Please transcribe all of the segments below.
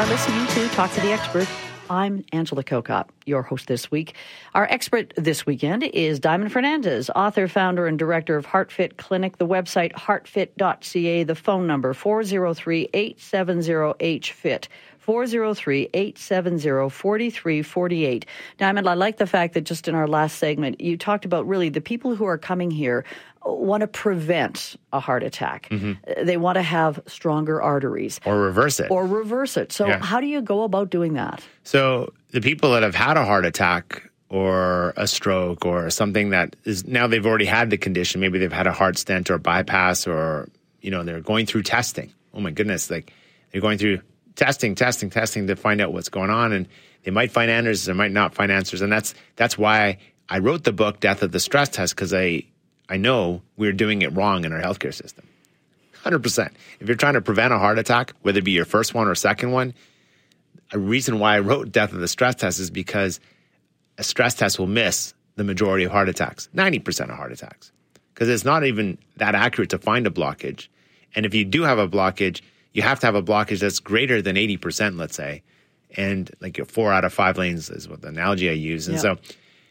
are listening to Talk to the Expert. I'm Angela Kokop, your host this week. Our expert this weekend is Diamond Fernandez, author, founder, and director of HeartFit Clinic, the website heartfit.ca, the phone number 403-870-HFIT. 403-870-4348. Diamond, I like the fact that just in our last segment, you talked about really the people who are coming here want to prevent a heart attack. Mm-hmm. They want to have stronger arteries. Or reverse it. So how do you go about doing that? So the people that have had a heart attack or a stroke or something that is now they've already had the condition, maybe they've had a heart stent or bypass or, they're going through testing. Oh my goodness, like they're going through testing to find out what's going on, and they might find answers, they might not find answers, and that's why I wrote the book Death of the Stress Test, because I know we're doing it wrong in our healthcare system. 100%. If you're trying to prevent a heart attack, whether it be your first one or second one, a reason why I wrote Death of the Stress Test is because a stress test will miss the majority of heart attacks, 90% of heart attacks, because it's not even that accurate to find a blockage. And if you do have a blockage, you have to have a blockage that's greater than 80%, let's say. And like 4 out of 5 lanes is what the analogy I use. And so,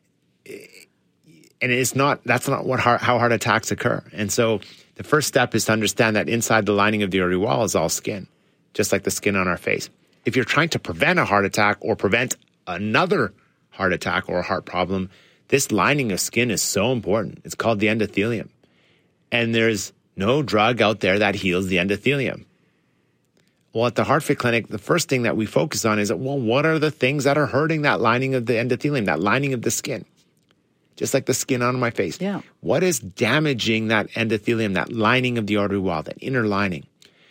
and that's not how heart attacks occur. And so the first step is to understand that inside the lining of the artery wall is all skin, just like the skin on our face. If you're trying to prevent a heart attack or prevent another heart attack or a heart problem, this lining of skin is so important. It's called the endothelium. And there's no drug out there that heals the endothelium. Well, at the HeartFit Clinic, the first thing that we focus on is, what are the things that are hurting that lining of the endothelium, that lining of the skin? Just like the skin on my face. Yeah. What is damaging that endothelium, that lining of the artery wall, that inner lining?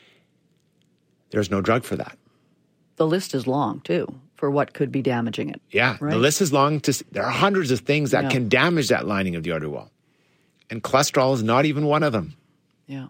There's no drug for that. The list is long, too, for what could be damaging it. Yeah, right? The list is long. There are hundreds of things that can damage that lining of the artery wall. And cholesterol is not even one of them. Yeah.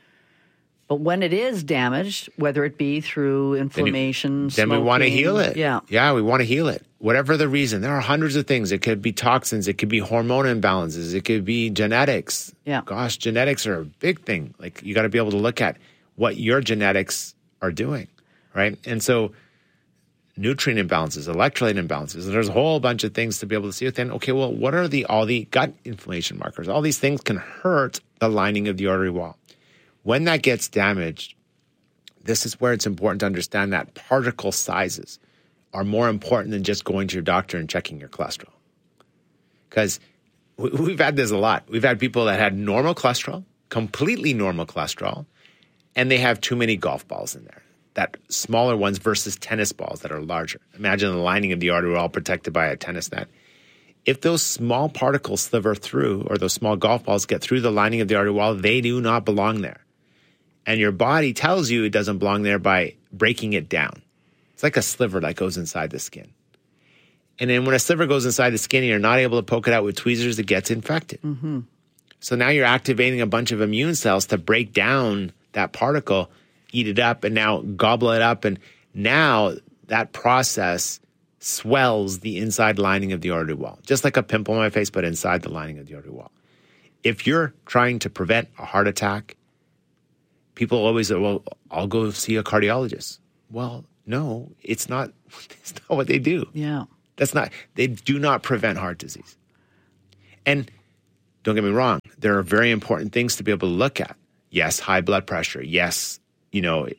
But when it is damaged, whether it be through inflammation, then we want to heal it. Yeah, we want to heal it. Whatever the reason, there are hundreds of things. It could be toxins. It could be hormone imbalances. It could be genetics. Yeah. Gosh, genetics are a big thing. Like you got to be able to look at what your genetics are doing, right? And so nutrient imbalances, electrolyte imbalances. There's a whole bunch of things to be able to see within. Okay, well, what are all the gut inflammation markers? All these things can hurt the lining of the artery wall. When that gets damaged, this is where it's important to understand that particle sizes are more important than just going to your doctor and checking your cholesterol. Because we've had this a lot. We've had people that had normal cholesterol, completely normal cholesterol, and they have too many golf balls in there. That smaller ones versus tennis balls that are larger. Imagine the lining of the artery all protected by a tennis net. If those small particles sliver through, or those small golf balls get through the lining of the artery wall, they do not belong there. And your body tells you it doesn't belong there by breaking it down. It's like a sliver that goes inside the skin. And then when a sliver goes inside the skin and you're not able to poke it out with tweezers, it gets infected. Mm-hmm. So now you're activating a bunch of immune cells to break down that particle, eat it up, and now gobble it up. And now that process swells the inside lining of the artery wall, just like a pimple on my face, but inside the lining of the artery wall. If you're trying to prevent a heart attack, people always say, well, I'll go see a cardiologist. Well, no, it's not what they do. Yeah. They do not prevent heart disease. And don't get me wrong, there are very important things to be able to look at. Yes, high blood pressure. Yes, are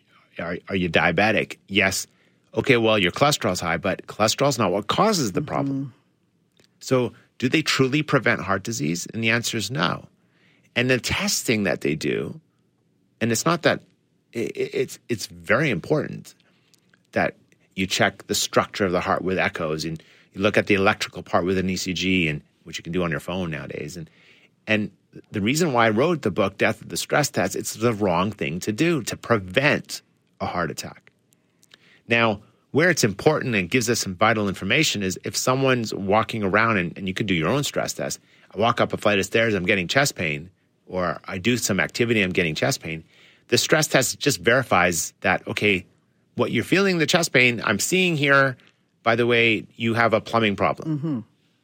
you diabetic? Yes. Okay, well, your cholesterol's high, but cholesterol's not what causes the problem. Mm-hmm. So do they truly prevent heart disease? And the answer is no. And the testing that they do, and it's not that it's very important that you check the structure of the heart with echoes, and you look at the electrical part with an ECG, and which you can do on your phone nowadays. And the reason why I wrote the book, Death of the Stress Test, it's the wrong thing to do to prevent a heart attack. Now, where it's important and gives us some vital information is if someone's walking around, and you could do your own stress test. I walk up a flight of stairs, I'm getting chest pain, or I do some activity, I'm getting chest pain. The stress test just verifies that, okay, what you're feeling, the chest pain, I'm seeing here, by the way, you have a plumbing problem. Mm-hmm.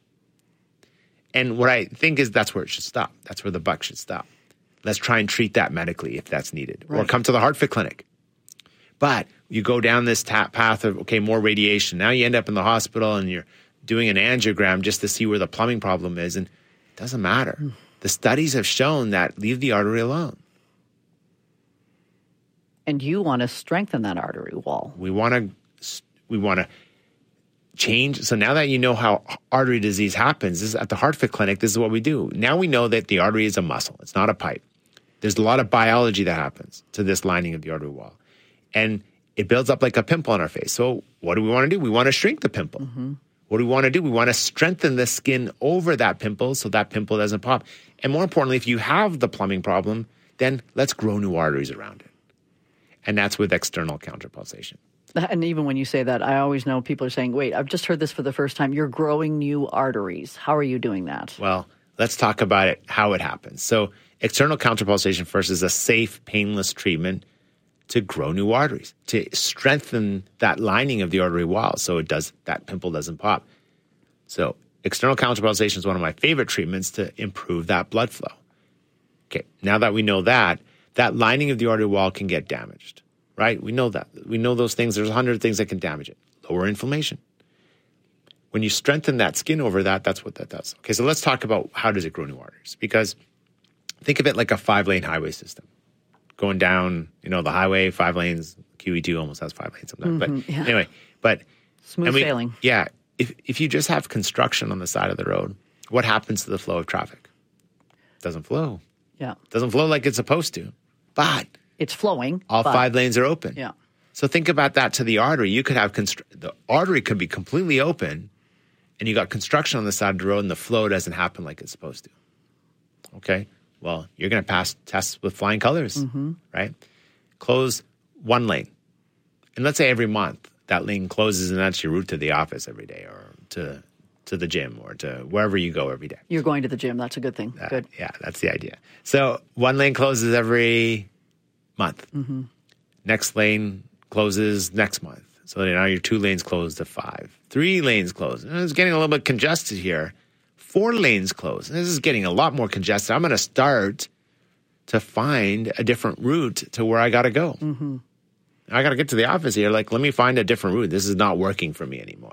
And what I think is that's where it should stop. That's where the buck should stop. Let's try and treat that medically if that's needed. Right. Or come to the HeartFit Clinic. But you go down this path of, okay, more radiation. Now you end up in the hospital and you're doing an angiogram just to see where the plumbing problem is. And it doesn't matter. The studies have shown that leave the artery alone. And you want to strengthen that artery wall. We want to change. So now that you know how artery disease happens, this is at the HeartFit Clinic, this is what we do. Now we know that the artery is a muscle. It's not a pipe. There's a lot of biology that happens to this lining of the artery wall. And it builds up like a pimple on our face. So what do we want to do? We want to shrink the pimple. Mm-hmm. What do we want to do? We want to strengthen the skin over that pimple so that pimple doesn't pop. And more importantly, if you have the plumbing problem, then let's grow new arteries around it. And that's with external counterpulsation. And even when you say that, I always know people are saying, wait, I've just heard this for the first time. You're growing new arteries. How are you doing that? Well, let's talk about it, how it happens. So external counterpulsation first is a safe, painless treatment to grow new arteries, to strengthen that lining of the artery wall so that pimple doesn't pop. So external counterpulsation is one of my favorite treatments to improve that blood flow. Okay, now that we know that lining of the artery wall can get damaged, right? We know that. We know those things. There's 100 things that can damage it. Lower inflammation. When you strengthen that skin over that, that's what that does. Okay, so let's talk about how does it grow new arteries? Because think of it like a 5-lane highway system. Going down, the highway, 5 lanes, QE2 almost has 5 lanes sometimes. But smooth sailing. Yeah. If you just have construction on the side of the road, what happens to the flow of traffic? It doesn't flow. Yeah. It doesn't flow like it's supposed to. But it's flowing. All 5 lanes are open. Yeah. So think about that to the artery. You could have the artery could be completely open, and you got construction on the side of the road, and the flow doesn't happen like it's supposed to. Okay? Well, you're going to pass tests with flying colors, right? Close 1 lane. And let's say every month that lane closes and that's your route to the office every day or to the gym or to wherever you go every day. You're going to the gym. That's a good thing. Good. Yeah, that's the idea. So 1 lane closes every month. Mm-hmm. Next lane closes next month. So now your 2 lanes close to 5. 3 lanes close. And it's getting a little bit congested here. 4 lanes closed. This is getting a lot more congested. I'm going to start to find a different route to where I got to go. Mm-hmm. I got to get to the office here. Let me find a different route. This is not working for me anymore.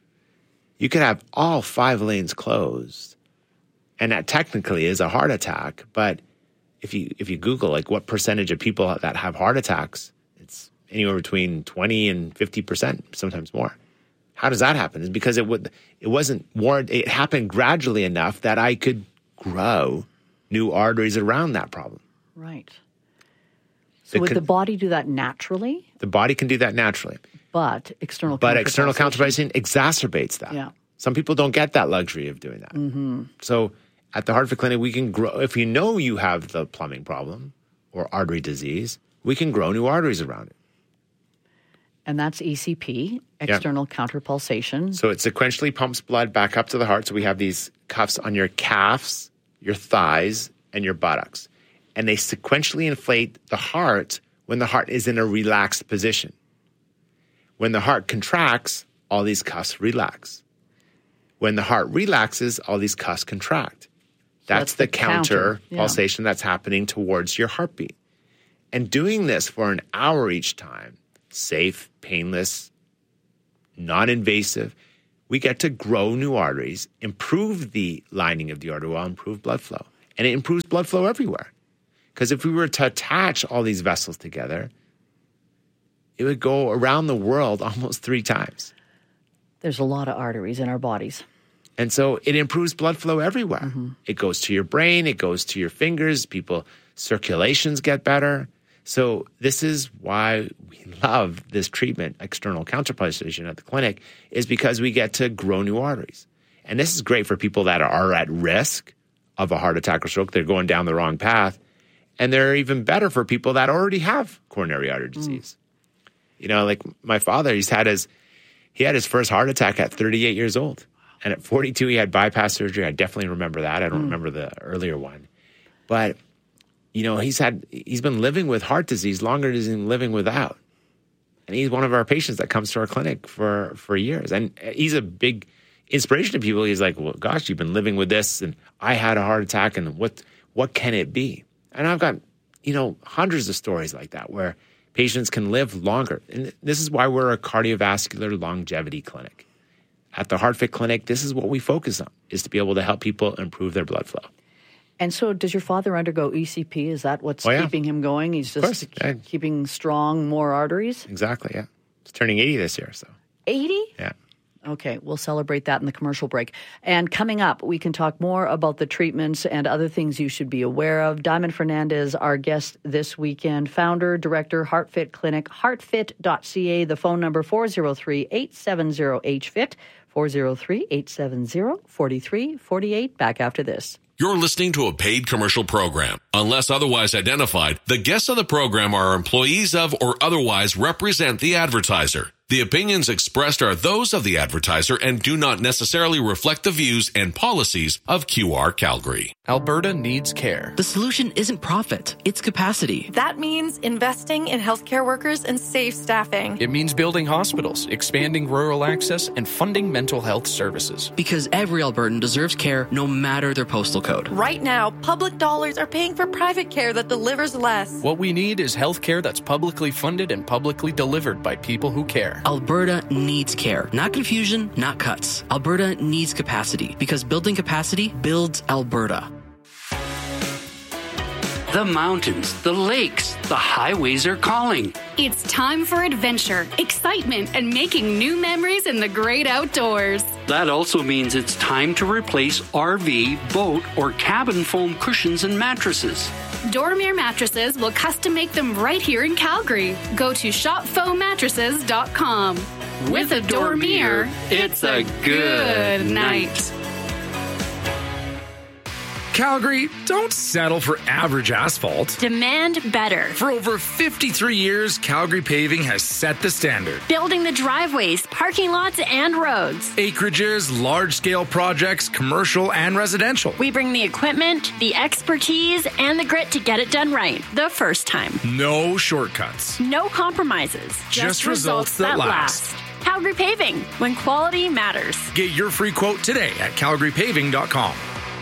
You could have all 5 lanes closed, and that technically is a heart attack. But if you Google what percentage of people that have heart attacks, it's anywhere between 20 and 50%, sometimes more. How does that happen? It's because it happened gradually enough that I could grow new arteries around that problem. Right. So would the body do that naturally? The body can do that naturally. But external counterpulsation exacerbates that. Yeah. Some people don't get that luxury of doing that. Mm-hmm. So at the HeartFit Clinic, we can grow. If you know you have the plumbing problem or artery disease, we can grow new arteries around it. And that's ECP, external counterpulsation. So it sequentially pumps blood back up to the heart. So we have these cuffs on your calves, your thighs, and your buttocks. And they sequentially inflate the heart when the heart is in a relaxed position. When the heart contracts, all these cuffs relax. When the heart relaxes, all these cuffs contract. That's the counter pulsation that's happening towards your heartbeat. And doing this for an hour each time, safe, painless, non-invasive, we get to grow new arteries, improve the lining of the artery wall, improve blood flow. And it improves blood flow everywhere. Because if we were to attach all these vessels together, it would go around the world almost 3 times. There's a lot of arteries in our bodies. And so it improves blood flow everywhere. Mm-hmm. It goes to your brain. It goes to your fingers. Circulations get better. So this is why we love this treatment, external counterpulsation at the clinic, is because we get to grow new arteries. And this is great for people that are at risk of a heart attack or stroke. They're going down the wrong path. And they're even better for people that already have coronary artery disease. Like my father, he had his first heart attack at 38 years old. And at 42, he had bypass surgery. I definitely remember that. I don't remember the earlier one. But, he's been living with heart disease longer than he's been living without. And he's one of our patients that comes to our clinic for years. And he's a big inspiration to people. He's like, well, gosh, you've been living with this, and I had a heart attack, and what can it be? And I've got, hundreds of stories like that where patients can live longer. And this is why we're a cardiovascular longevity clinic. At the HeartFit Clinic, this is what we focus on, is to be able to help people improve their blood flow. And so does your father undergo ECP? Is that what's keeping him going? He's just keeping strong, more arteries? Exactly, yeah. He's turning 80 this year, so. 80? Yeah. Okay, we'll celebrate that in the commercial break. And coming up, we can talk more about the treatments and other things you should be aware of. Diamond Fernandez, our guest this weekend, founder, director, HeartFit Clinic, heartfit.ca, the phone number 403-870-HFIT, 403-870-4348. Back after this. You're listening to a paid commercial program. Unless otherwise identified, the guests of the program are employees of or otherwise represent the advertiser. The opinions expressed are those of the advertiser and do not necessarily reflect the views and policies of QR Calgary. Alberta needs care. The solution isn't profit, it's capacity. That means investing in healthcare workers and safe staffing. It means building hospitals, expanding rural access, and funding mental health services. Because every Albertan deserves care no matter their postal code. Right now, public dollars are paying for private care that delivers less. What we need is healthcare that's publicly funded and publicly delivered by people who care. Alberta needs care. Not confusion, not cuts. Alberta needs capacity because building capacity builds Alberta. The mountains, the lakes, the highways are calling. It's time for adventure, excitement, and making new memories in the great outdoors. That also means it's time to replace RV, boat, or cabin foam cushions and mattresses. Dormier Mattresses will custom make them right here in Calgary. Go to shopfoammattresses.com. With a Dormier, it's a good night. Calgary, don't settle for average asphalt. Demand better. For over 53 years, Calgary Paving has set the standard. Building the driveways, parking lots, and roads. Acreages, large-scale projects, commercial and residential. We bring the equipment, the expertise, and the grit to get it done right the first time. No shortcuts. No compromises. Just results that last. Calgary Paving, when quality matters. Get your free quote today at calgarypaving.com.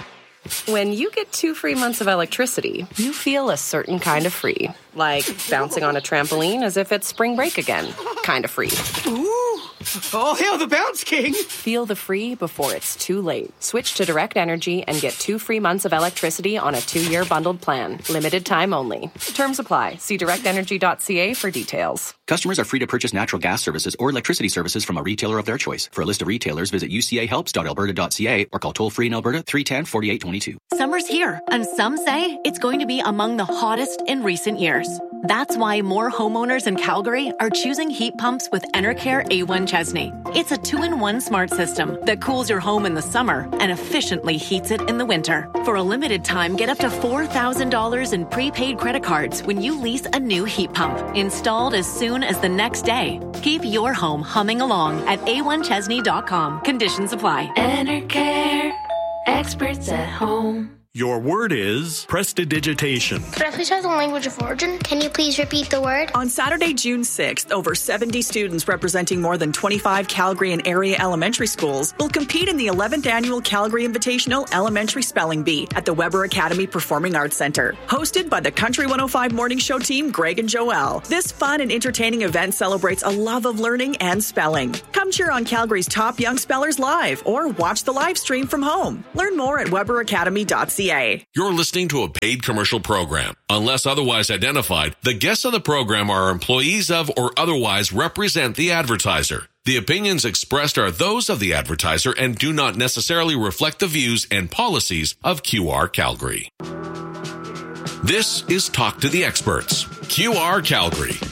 When you get 2 free months of electricity, you feel a certain kind of free. Like bouncing on a trampoline as if it's spring break again. Kind of free. Ooh! Oh, hail the Bounce King! Feel the free before it's too late. Switch to Direct Energy and get 2 free months of electricity on a 2-year bundled plan. Limited time only. Terms apply. See directenergy.ca for details. Customers are free to purchase natural gas services or electricity services from a retailer of their choice. For a list of retailers, visit ucahelps.alberta.ca or call toll-free in Alberta 310-4822. Summer's here, and some say it's going to be among the hottest in recent years. That's why more homeowners in Calgary are choosing heat pumps with Enercare A1 Chesney. It's a 2-in-1 smart system that cools your home in the summer and efficiently heats it in the winter. For a limited time, get up to $4,000 in prepaid credit cards when you lease a new heat pump, installed as soon as the next day. Keep your home humming along at a1chesney.com. Conditions apply. Enercare, experts at home. Your word is prestidigitation. Could I please have the language of origin? Can you please repeat the word? On Saturday, June 6th, over 70 students representing more than 25 Calgary and area elementary schools will compete in the 11th annual Calgary Invitational Elementary Spelling Bee at the Weber Academy Performing Arts Center. Hosted by the Country 105 Morning Show team, Greg and Joelle. This fun and entertaining event celebrates a love of learning and spelling. Come cheer on Calgary's top young spellers live or watch the live stream from home. Learn more at weberacademy.ca. You're listening to a paid commercial program. Unless otherwise identified, the guests of the program are employees of or otherwise represent the advertiser. The opinions expressed are those of the advertiser and do not necessarily reflect the views and policies of QR Calgary. This is Talk to the Experts. QR Calgary.